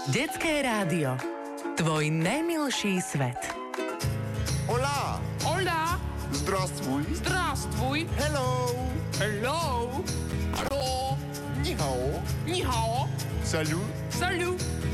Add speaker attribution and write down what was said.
Speaker 1: Detské rádio. Tvoj najmilší svet.
Speaker 2: Hola!
Speaker 3: Hola!
Speaker 2: Здравствуй!
Speaker 3: Здравствуй!
Speaker 2: Hello!
Speaker 3: Hello! Hallo!
Speaker 2: Ni hao!
Speaker 3: Ni hao!
Speaker 2: Salut!
Speaker 3: Salut!